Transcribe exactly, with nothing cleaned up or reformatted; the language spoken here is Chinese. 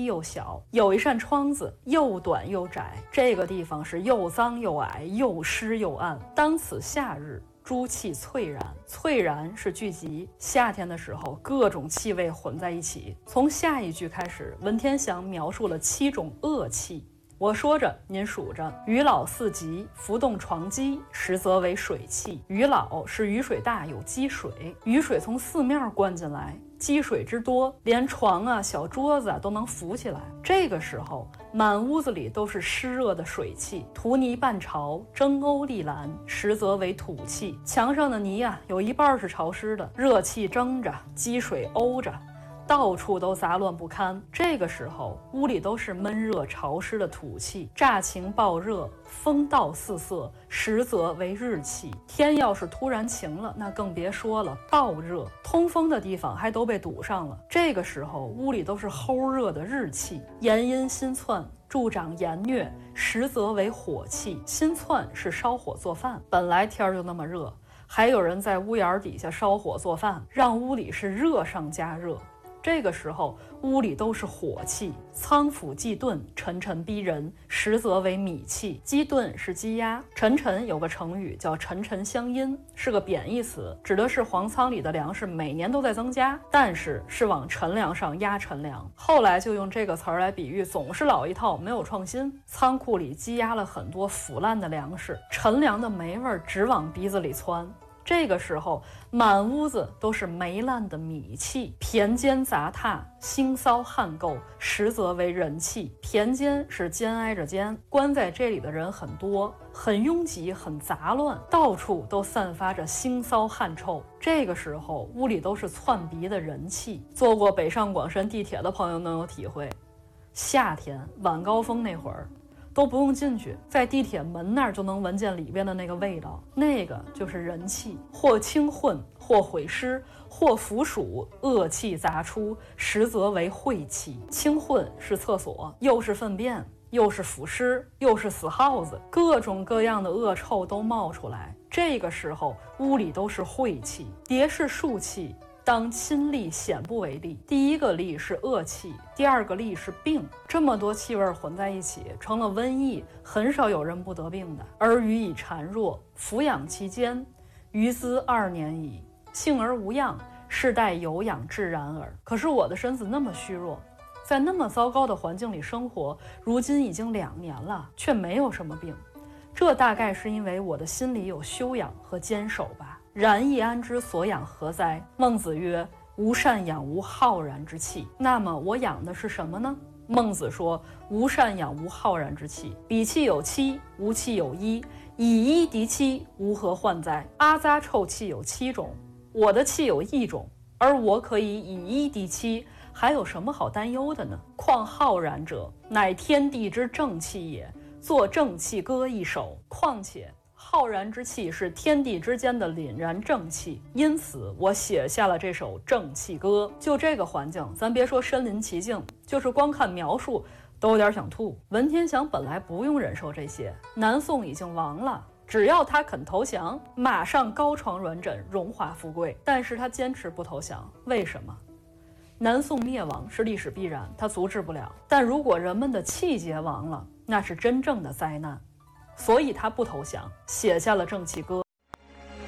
又小，有一扇窗子，又短又窄，这个地方是又脏又矮，又湿又暗。当此夏日，诸气翠然，翠然是聚集，夏天的时候各种气味混在一起。从下一句开始，文天祥描述了七种恶气，我说着您数着。雨老四极，浮动床积，实则为水气。雨老是雨水大，有积水，雨水从四面灌进来，积水之多，连床啊小桌子啊都能浮起来。这个时候满屋子里都是湿热的水汽，土泥半潮，蒸瓯沥蓝，实则为土气。墙上的泥啊有一半是潮湿的，热气蒸着，积水欧着，到处都杂乱不堪。这个时候屋里都是闷热潮湿的土气，乍晴暴热，风倒四色，实则为日气。天要是突然晴了，那更别说了，暴热，通风的地方还都被堵上了。这个时候屋里都是齁热的日气。炎阴心窜，助长炎疟，实则为火气。心窜是烧火做饭，本来天就那么热，还有人在屋檐底下烧火做饭，让屋里是热上加热。这个时候屋里都是火气，仓府既炖，沉沉逼人，实则为米气。鸡炖是鸡鸭，沉沉有个成语叫沉沉相因，是个贬义词，指的是皇仓里的粮食每年都在增加，但是是往陈粮上压陈粮。后来就用这个词儿来比喻总是老一套，没有创新。仓库里积压了很多腐烂的粮食，陈粮的霉味直往鼻子里窜。这个时候满屋子都是霉烂的米气，田间杂沓，腥骚汗垢，实则为人气。田间是间挨着间，关在这里的人很多，很拥挤，很杂乱，到处都散发着腥骚汗臭。这个时候屋里都是窜鼻的人气。坐过北上广深地铁的朋友能有体会，夏天晚高峰那会儿都不用进去，在地铁门那儿就能闻见里边的那个味道，那个就是人气，或清混，或毁尸，或腐属，恶气杂出，实则为晦气。清混是厕所，又是粪便，又是腐尸，又是死耗子，各种各样的恶臭都冒出来。这个时候屋里都是晦气。蝶是数气，当亲力显不为力。第一个力是恶气，第二个力是病。这么多气味混在一起，成了瘟疫，很少有人不得病的。而予以孱弱，抚养其间，余兹二年矣，幸而无恙，是待有养至然耳。可是我的身子那么虚弱，在那么糟糕的环境里生活，如今已经两年了，却没有什么病。这大概是因为我的心里有修养和坚守吧。然亦安之所养何哉？孟子曰：吾善养无浩然之气。那么我养的是什么呢？孟子说：吾善养无浩然之气。彼气有七，吾气有一，以一敌七，吾何患哉？阿扎臭气有七种，我的气有一种，而我可以以一敌七，还有什么好担忧的呢？况浩然者，乃天地之正气也，作正气歌一首。况且浩然之气是天地之间的凛然正气，因此我写下了这首正气歌。就这个环境，咱别说身临其境，就是光看描述都有点想吐。文天祥本来不用忍受这些，南宋已经亡了，只要他肯投降，马上高床软枕，荣华富贵。但是他坚持不投降，为什么？南宋灭亡是历史必然，他阻止不了。但如果人们的气节亡了，那是真正的灾难。所以他不投降，写下了正气歌。